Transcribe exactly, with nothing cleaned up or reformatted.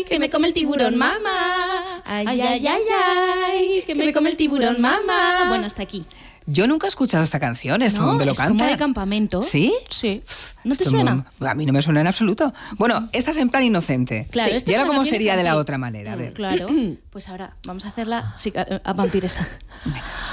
que me come el tiburón, mamá. Ay, ay, ay, ay, ay, que me come el tiburón, mamá. Bueno, hasta aquí. Yo nunca he escuchado esta canción, ¿esto ¿No? dónde lo es canta? como de campamento. ¿Sí? Sí. ¿No te Esto suena? muy- a mí no me suena en absoluto. Bueno, esta es en plan inocente. Claro, Sí. esta ¿Y es ahora una cómo canción sería de la infantil. otra manera? A ver. Claro. Pues ahora vamos a hacerla a vampiresa. Venga.